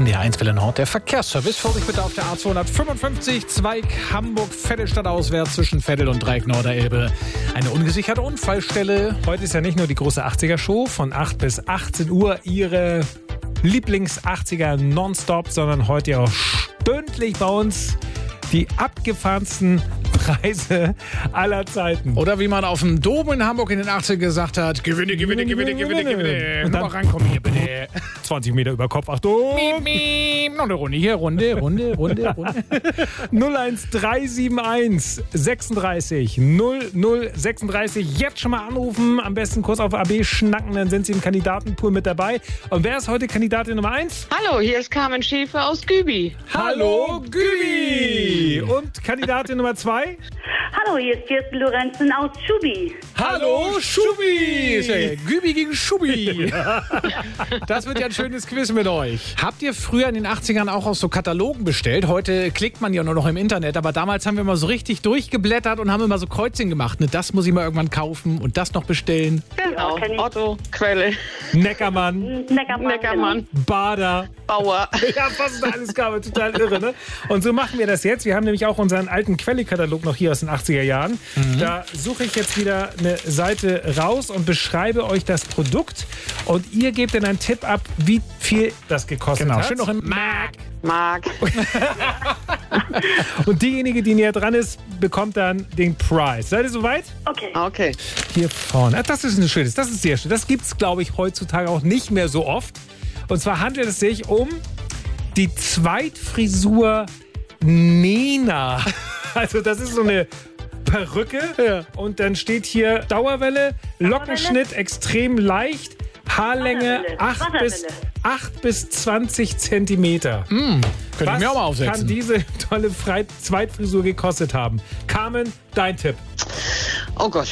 NDR1 Welle Nord, der Verkehrsservice. Vorsicht bitte auf der A255, Zweig, Hamburg, Vettelstadt auswärts zwischen Vettel und Dreieck Norderelbe. Eine ungesicherte Unfallstelle. Heute ist ja nicht nur die große 80er-Show von 8 bis 18 Uhr Ihre Lieblings-80er nonstop, sondern heute auch stündlich bei uns die abgefahrensten Preise aller Zeiten. Oder wie man auf dem Dom in Hamburg in den 80ern gesagt hat, gewinne. Und dann reinkommen hier bitte. 20 Meter über Kopf, Achtung. Noch eine Runde hier, Runde. 01371 36 0036. Jetzt schon mal anrufen, am besten kurz auf AB schnacken, dann sind Sie im Kandidatenpool mit dabei. Und wer ist heute Kandidatin Nummer 1? Hallo, hier ist Carmen Schäfer aus Gübi. Hallo, Gübi! Und Kandidatin Nummer 2? Hallo, hier ist Kirsten Lorenzen aus Schubi. Hallo, Schubi! Gübi gegen Schubi. Das wird ja ein schönes Quiz mit euch. Habt ihr früher in den 80ern auch aus so Katalogen bestellt? Heute klickt man ja nur noch im Internet, aber damals haben wir mal so richtig durchgeblättert und haben immer so Kreuzchen gemacht. Ne? Das muss ich mal irgendwann kaufen und das noch bestellen. Genau, Ja, kenn ich. Otto, Quelle, Neckermann, Neckermann, Bader. Bauer. Ja, was es da alles gab, total irre, ne? Und so machen wir das jetzt. Wir haben nämlich auch unseren alten Quelle-Katalog noch hier aus den 80er Jahren. Da suche ich jetzt wieder eine Seite raus und beschreibe euch das Produkt. Und ihr gebt dann einen Tipp ab, wie viel das gekostet hat. Schön noch im Mark. Mark. Und diejenige, die näher dran ist, bekommt dann den Preis. Seid ihr soweit? Okay. Okay. Hier vorne. Ah, das ist ein schönes, das ist sehr schön. Das gibt es, glaube ich, heutzutage auch nicht mehr so oft. Und zwar handelt es sich um die Zweitfrisur Nena. Also das ist so eine Perücke. Ja. Und dann steht hier Dauerwelle, Lockenschnitt extrem leicht, Haarlänge Wasserwelle. 8 bis 20 Zentimeter. Könnte ich Was mir auch mal kann aufsetzen. diese tolle Zweitfrisur gekostet haben? Carmen, dein Tipp. Oh Gott.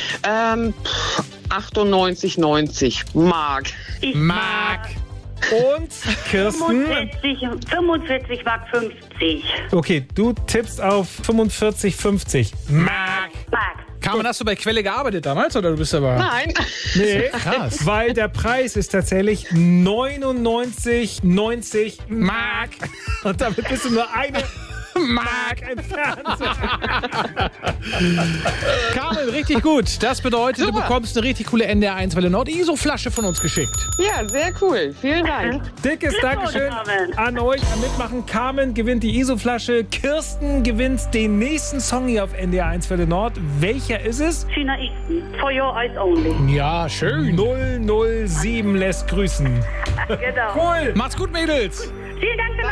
98,90 Mark. Ich Mark. Und Kirsten. 45 Mark 50. Okay, du tippst auf 45,50. Mark. Mark. Carmen, hast du bei Quelle gearbeitet damals oder du bist aber... Nein. Nee, Krass. weil der Preis ist tatsächlich 99,90 Mark. Und damit bist du nur eine Mark entfernt. Carmen, richtig gut. Das bedeutet, du Super. bekommst eine richtig coole NDR1 Welle Nord ISO-Flasche von uns geschickt. Ja, sehr cool. Vielen Dank. Dickes Dankeschön Carmen. an euch am Mitmachen. Carmen gewinnt die ISO-Flasche. Kirsten gewinnt den nächsten Song hier auf NDR1 Welle Nord. Welcher ist es? China Easton. For your eyes only. Ja, schön. 007 lässt grüßen. Genau. Cool. Macht's gut, Mädels. Vielen Dank für